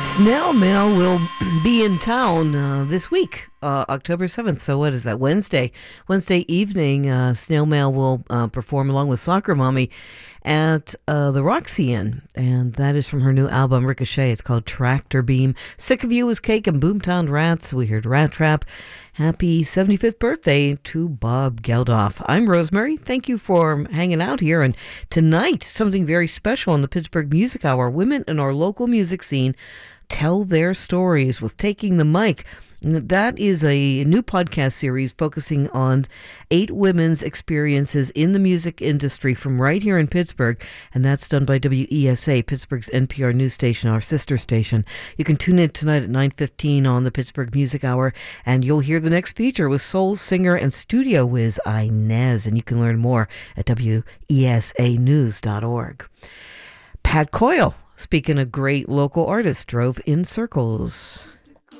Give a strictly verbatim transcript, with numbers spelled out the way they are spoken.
Snail Mail will be in town uh, this week, uh, October seventh. So what is that? Wednesday. Wednesday evening, uh, Snail Mail will uh, perform along with Soccer Mommy at uh, the Roxy Inn. And that is from her new album, Ricochet. It's called Tractor Beam. Sick of You is Cake and Boomtown Rats. We heard Rat Trap. Happy seventy-fifth birthday to Bob Geldof. I'm Rosemary. Thank you for hanging out here. And tonight, something very special on the Pittsburgh Music Hour. Women in our local music scene tell their stories with Taking the Mic. That is a new podcast series focusing on eight women's experiences in the music industry from right here in Pittsburgh, and that's done by W E S A, Pittsburgh's N P R news station, our sister station. You can tune in tonight at nine fifteen on the Pittsburgh Music Hour, and you'll hear the next feature with soul singer and studio whiz Inez, and you can learn more at W E S A news dot org. Pat Coyle, speaking of great local artists, drove in circles.